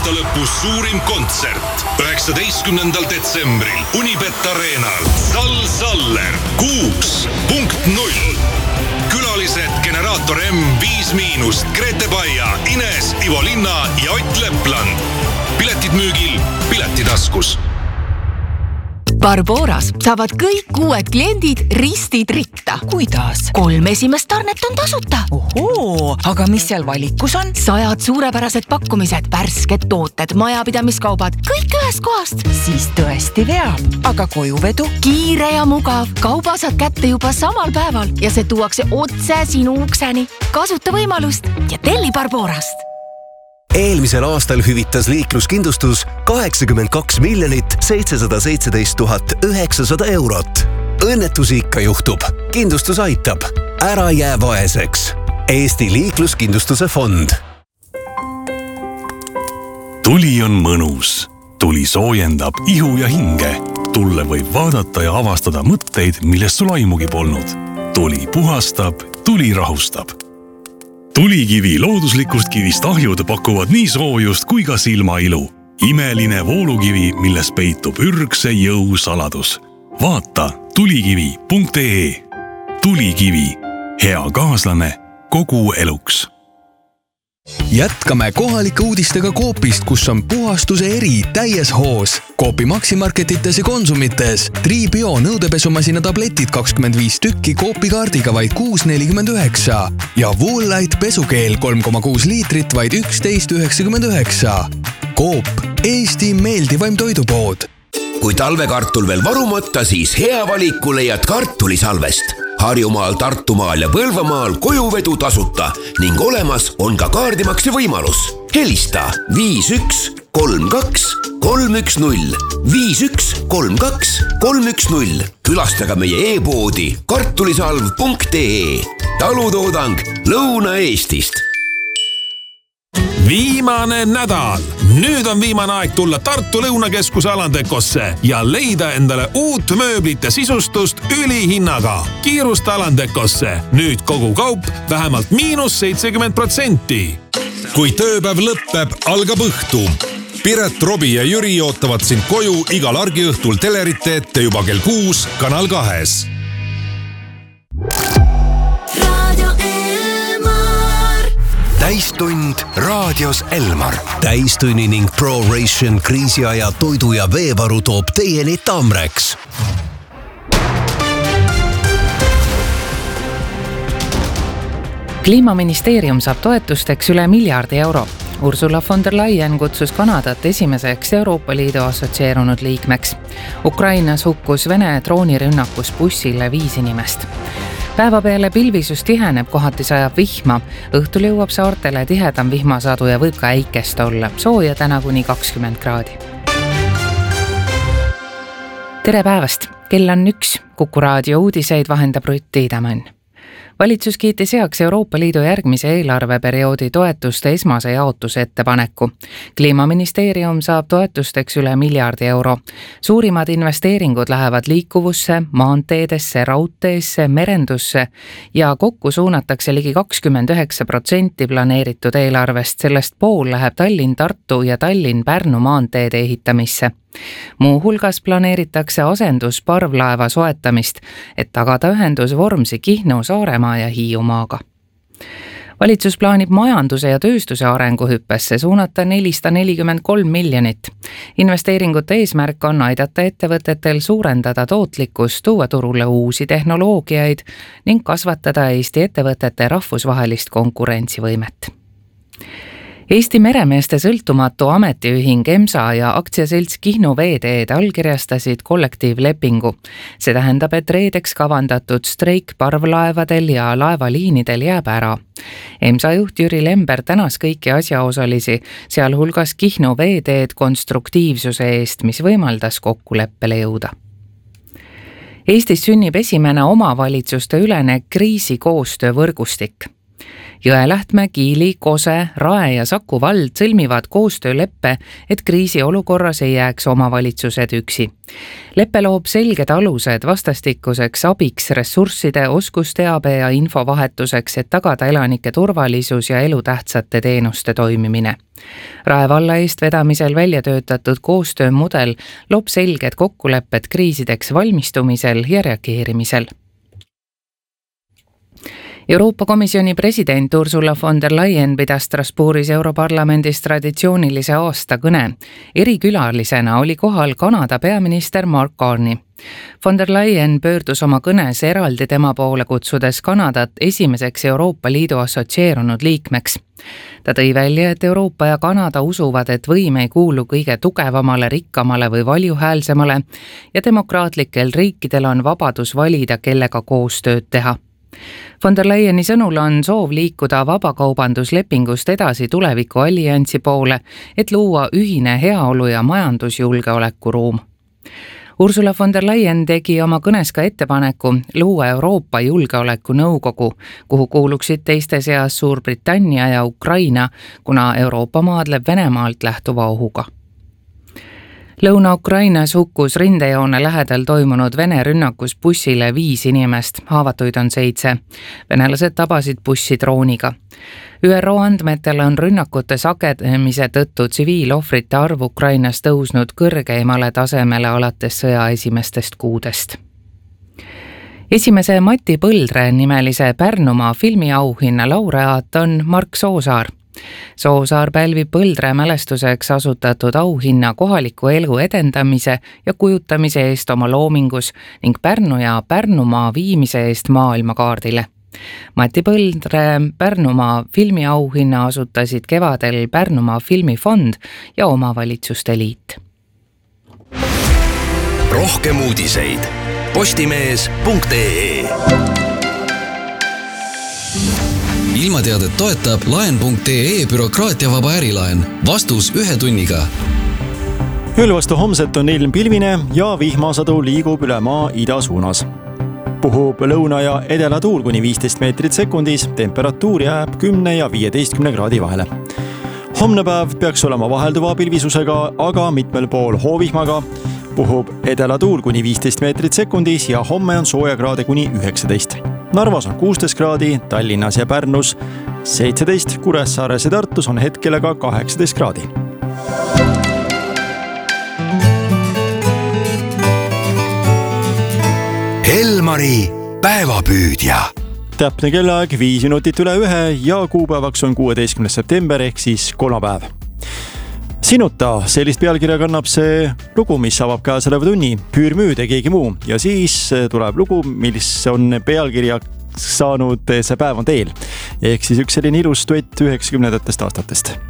Aastalõpu suurim kontsert 19. detsembril Unibet Arenal. Sal Saller 6.0. Külalised Generaator M, 5-, Grete Baia, Ines, Ivo Linna ja Ott Lepland. Piletid müügil Piletitaskus. Barboras saavad kõik uued kliendid ristid ritta. Kuidas? 3 esimest tarnet on tasuta. Ohoo, aga mis seal valikus on? 100 suurepärased pakkumised, värsked tooted, majapidamiskaubad, kõik ühest kohast. Siis tõesti veab. Aga kojuvedu? Kiire ja mugav. Kauba saad kätte juba samal päeval ja see tuuakse otse sinu ukseni. Kasuta võimalust ja telli Barborast. Eelmisel aastal hüvitas liikluskindlustus 82 717 900 eurot. Õnnetusi ikka juhtub. Kindlustus aitab. Ära jää vaeseks. Eesti liikluskindlustuse fond. Tuli on mõnus. Tuli soojendab ihu ja hinge. Tulle võib vaadata ja avastada mõtteid, millest sul aimugi polnud. Tuli puhastab, tuli rahustab. Tulikivi looduslikust kivist ahjud pakuvad nii soojust kui ka silmailu. Imeline voolukivi, milles peitub ürgse jõu saladus. Vaata tulikivi.ee. Tulikivi. Hea kaaslane kogu eluks. Jätkame kohalike uudistega Coopist, kus on puhastuse eri täies hoos. Coopi maksimarketites ja konsumites. Tribio nõudepesumasina tabletid 25 tükki Coopi kaardiga vaid 6,49 ja Woolite pesukeel 3,6 liitrit vaid 11,99. Coop, Eesti meeldivaim toidupood. Kui talvekartul veel varumata, siis hea valiku leiad kartulisalvest. Harjumaal, Tartumaal ja Põlvamaal kojuvedu tasuta ning olemas on ka kaardimakse võimalus. Helista 51 32 310 51 32 310. Külastage meie e-poodi kartulisalv.ee. Talutoodang Lõuna-Eestist. Viimane nädal. Nüüd on viimane aeg tulla Tartu Lõunakeskuse Alandekosse ja leida endale uut mööblite sisustust ülihinnaga. Kiirusta Alandekosse. Nüüd kogu kaup vähemalt -70%. Kui tööpäev lõppeb, algab õhtu. Piret, Robi ja Jüri ootavad sind koju igal argiõhtul telerite ette juba kell 6 Kanal 2. Täistund raadios Elmar. Täistunni ning ProRation kriisiaja toidu ja veevaru toob teieni Tamreks. Kliimaministeerium saab toetusteks üle miljardi euro. Ursula von der Leyen kutsus Kanadat esimeseks Euroopa Liidu assotsieerunud liikmeks. Ukrainas hukkus Vene droonirünnakus bussile 5 inimest. Päeva peale pilvisus tiheneb, kohati sajab vihma. Õhtul jõuab saartele tihedam vihmasadu ja võib ka äikest olla. Sooja täna kuni 20 kraadi. Tere päevast! Kell on 1. Kuku raadio uudiseid vahendab Rutt Tiidemann. Valitsus kiitis heaks Euroopa Liidu järgmise eelarveperioodi toetuste esmase jaotuse ettepaneku. Kliimaministeerium saab toetusteks üle miljardi euro. Suurimad investeeringud lähevad liikuvusse, maanteedesse, raudteesse, merendusse ja kokku suunatakse ligi 29% planeeritud eelarvest. Sellest pool läheb Tallinn-Tartu ja Tallinn-Pärnu maanteede ehitamisse. Muu hulgas planeeritakse asendusparvlaeva soetamist, et tagada ühendus Vormsi, Kihnu, Saaremaa ja Hiiumaaga. Valitsus plaanib majanduse ja tööstuse arenguhüppesse suunata 443 miljonit. Investeeringute eesmärk on aidata ettevõtetel suurendada tootlikkust, tuua turule uusi tehnoloogiaid ning kasvatada Eesti ettevõtete rahvusvahelist konkurentsivõimet. Eesti meremeeste sõltumatu ametiühing EMSA ja aktsiaselts Kihnu Veeteed allkirjastasid kollektiivlepingu. See tähendab, et reedeks kavandatud streik parvlaevadel ja laevaliinidel jääb ära. EMSA juht Jüri Lember tänas kõiki asjaosalisi, sealhulgas Kihnu Veeteed konstruktiivsuse eest, mis võimaldas kokkuleppele jõuda. Eestis sünnib esimene omavalitsuste ülene kriisikoostöövõrgustik. Jõelähtme, Kiili, Kose, Rae ja Saku vald sõlmivad koostööleppe, et kriisiolukorras ei jääks omavalitsused üksi. Leppe loob selged alused vastastikuseks abiks ressursside, oskusteabe ja infovahetuseks, et tagada elanike turvalisus ja elutähtsate teenuste toimimine. Rae valla eest vedamisel välja töötatud koostöömudel loob selged kokkulepped kriisideks valmistumisel ja reageerimisel. Euroopa Komisjoni president Ursula von der Leyen pidas Strasbourgis Europarlamendis traditsioonilise aastakõne. Erikülalisena oli kohal Kanada peaminister Mark Carney. Von der Leyen pöördus oma kõnes eraldi tema poole kutsudes Kanadat esimeseks Euroopa Liidu assotsieerunud liikmeks. Ta tõi välja, et Euroopa ja Kanada usuvad, et võim ei kuulu kõige tugevamale, rikkamale või valjuhäälsemale ja demokraatlikel riikidel on vabadus valida, kellega koostööd teha. Von der Leyeni sõnul on soov liikuda vabakaubanduslepingust edasi tuleviku alliansi poole, et luua ühine heaolu ja majandusjulgeolekuruum. Ursula von der Leyen tegi oma kõnes ka ettepaneku luua Euroopa Julgeolekunõukogu, kuhu kuuluksid teiste seas Suurbritannia ja Ukraina, kuna Euroopa maadleb Venemaalt lähtuva ohuga. Lõuna-Ukrainas hukkus rindejoone lähedal toimunud Vene rünnakus bussile 5 inimest, haavatuid on 7. Venelased tabasid bussi drooniga. ÜRO andmetel on rünnakute sagedemise tõttu tsiviilohvrite arv Ukrainas tõusnud kõrgeimale tasemele alates sõja esimestest kuudest. Esimese Mati Põldre nimelise Pärnumaa filmiauhinna laureaat on Mark Soosaar. Soosaar pälvib Põldre mälestuseks asutatud auhinna kohaliku elu edendamise ja kujutamise eest oma loomingus ning Pärnu ja Pärnumaa viimise eest maailmakaardile. Mati Põldre Pärnumaa filmiauhinna asutasid kevadel Pärnumaa filmifond ja omavalitsuste liit. Rohkem uudiseid postimees.ee. Ilmateadet toetab laen.ee bürokraatiavaba ärilaen. Vastus 1 tunniga. Ööl vastu homset on ilm pilvine ja vihmasadu liigub üle maa ida suunas. Puhub lõuna ja edela tuul kuni 15 meetrit sekundis, temperatuur jääb 10 ja 15 kraadi vahele. Homne päev peaks olema vahelduva pilvisusega, aga mitmel pool hoovihmaga. Puhub edela tuul kuni 15 meetrit sekundis ja homme on soojakraade kuni 19. Narvas on 16 kraadi, Tallinnas ja Pärnus 17, Kuressaares ja Tartus on hetkelega 18 kraadi. Elmari päevapüüdja. Täpne kellaaeg 5 minutit üle 1 ja kuupäevaks on 16. september ehk siis kolmapäev. Sinuta, sellist pealkirja kannab see lugu, mis avab käesoleva tunni, Püürmüüd ja keegi muu. Ja siis tuleb lugu, mis on pealkirja saanud See päev on teel. Ehk siis üks selline ilus duett 90. aastatest.